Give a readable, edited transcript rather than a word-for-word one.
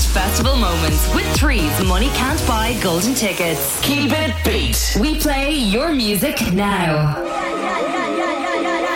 best festival moments with Three's Money Can't Buy golden tickets. Keep it beat. We play your music now.